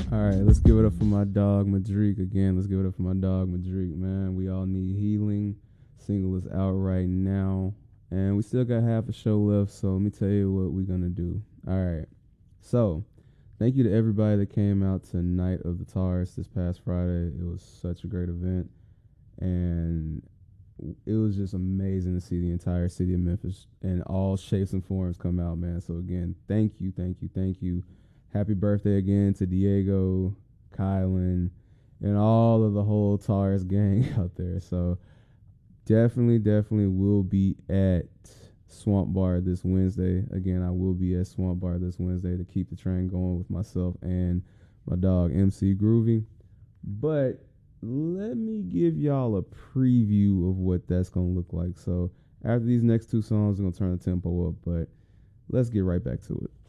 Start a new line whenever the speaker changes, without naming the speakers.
All right, let's give it up for my dog Madrick again. Let's give it up for my dog Madrick, man. We all need healing. Single is out right now, and we still got half a show left. So let me tell you what we're gonna do. All right, so thank you to everybody that came out to Night of the Tars this past Friday. It was such a great event, and it was just amazing to see the entire city of Memphis in all shapes and forms come out, man. So again, thank you, thank you, thank you. Happy birthday again to Diego, Kylan, and all of the whole Tars gang out there. So definitely will be at Swamp Bar this Wednesday. Again, I will be at Swamp Bar this Wednesday to keep the train going with myself and my dog MC Groovy. But let me give y'all a preview of what that's gonna look like. So after these next two songs, I'm gonna turn the tempo up, but let's get right back to it.